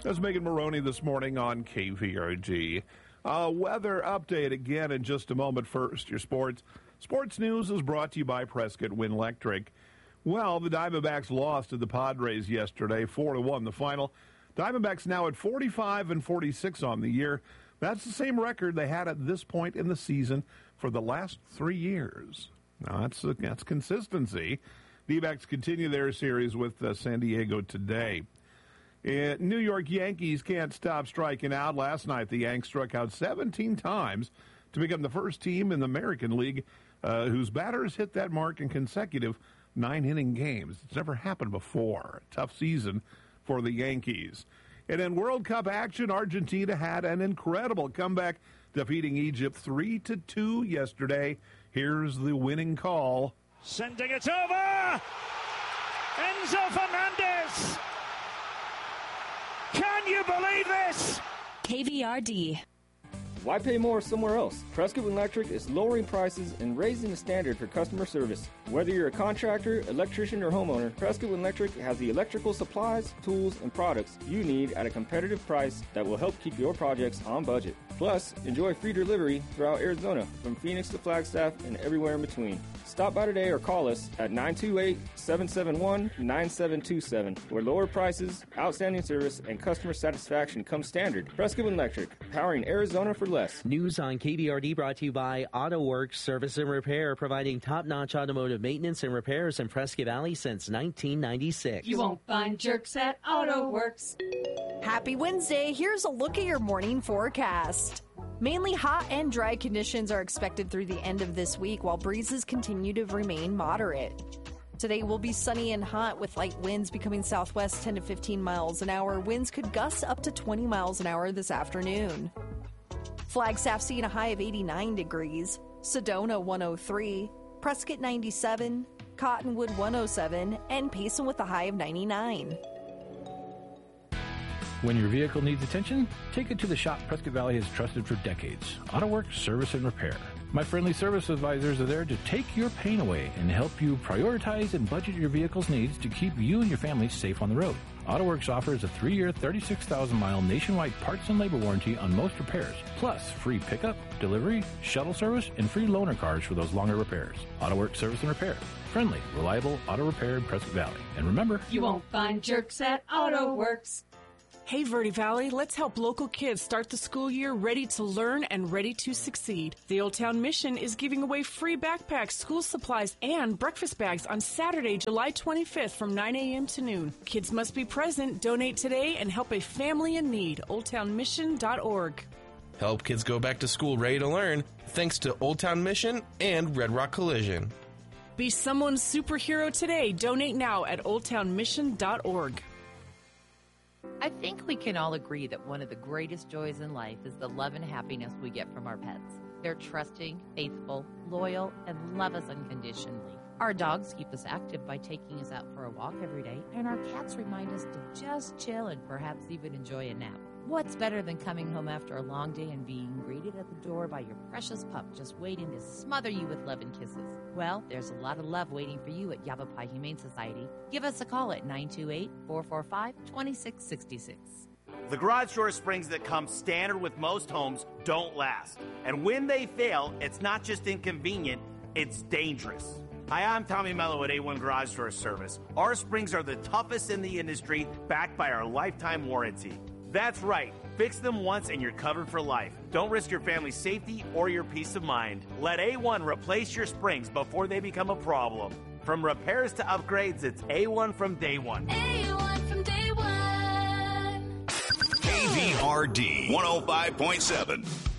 That's Megan Maroney this morning on KVRG. Weather update again in just a moment. First, your sports. Sports news is brought to you by Prescott Wind Electric. Well, the Diamondbacks lost to the Padres yesterday, 4-1 the final. Diamondbacks now at 45-46 on the year. That's the same record they had at this point in the season for the last 3 years. Now, that's consistency. D-backs continue their series with San Diego today. New York Yankees can't stop striking out. Last night, the Yanks struck out 17 times to become the first team in the American League whose batters hit that mark in consecutive 9-inning games. It's never happened before. A tough season for the Yankees. And in World Cup action, Argentina had an incredible comeback, defeating Egypt 3-2 yesterday. Here's the winning call. Sending it over! Enzo Fernandez! Can you believe this? KVRD. Why pay more somewhere else? Prescott Electric is lowering prices and raising the standard for customer service. Whether you're a contractor, electrician, or homeowner, Prescott Electric has the electrical supplies, tools, and products you need at a competitive price that will help keep your projects on budget. Plus, enjoy free delivery throughout Arizona, from Phoenix to Flagstaff and everywhere in between. Stop by today or call us at 928-771-9727, where lower prices, outstanding service, and customer satisfaction come standard. Prescott Electric, powering Arizona for less. News on KVRD brought to you by AutoWorks Service and Repair, providing top-notch automotive maintenance and repairs in Prescott Valley since 1996. You won't find jerks at AutoWorks. Happy Wednesday. Here's a look at your morning forecast. Mainly hot and dry conditions are expected through the end of this week, while breezes continue to remain moderate. Today will be sunny and hot, with light winds becoming southwest 10 to 15 miles an hour. Winds could gust up to 20 miles an hour this afternoon. Flagstaff seeing a high of 89 degrees, Sedona 103, Prescott 97, Cottonwood 107, and Payson with a high of 99. When your vehicle needs attention, take it to the shop Prescott Valley has trusted for decades, AutoWorks Service and Repair. My friendly service advisors are there to take your pain away and help you prioritize and budget your vehicle's needs to keep you and your family safe on the road. AutoWorks offers a 3-year, 36,000-mile nationwide parts and labor warranty on most repairs, plus free pickup, delivery, shuttle service, and free loaner cars for those longer repairs. AutoWorks Service and Repair. Friendly, reliable auto repair in Prescott Valley. And remember, you won't find jerks at AutoWorks. Hey, Verde Valley, let's help local kids start the school year ready to learn and ready to succeed. The Old Town Mission is giving away free backpacks, school supplies, and breakfast bags on Saturday, July 25th from 9 a.m. to noon. Kids must be present. Donate today and help a family in need. OldTownMission.org. Help kids go back to school ready to learn, thanks to Old Town Mission and Red Rock Collision. Be someone's superhero today. Donate now at OldTownMission.org. I think we can all agree that one of the greatest joys in life is the love and happiness we get from our pets. They're trusting, faithful, loyal, and love us unconditionally. Our dogs keep us active by taking us out for a walk every day, and our cats remind us to just chill and perhaps even enjoy a nap. What's better than coming home after a long day and being greeted at the door by your precious pup just waiting to smother you with love and kisses? Well, there's a lot of love waiting for you at Yavapai Humane Society. Give us a call at 928-445-2666. The garage door springs that come standard with most homes don't last. And when they fail, it's not just inconvenient, it's dangerous. Hi, I'm Tommy Mello at A1 Garage Door Service. Our springs are the toughest in the industry, backed by our lifetime warranty. That's right. Fix them once and you're covered for life. Don't risk your family's safety or your peace of mind. Let A1 replace your springs before they become a problem. From repairs to upgrades, it's A1 from day one. A1 from day one. KVRD 105.7.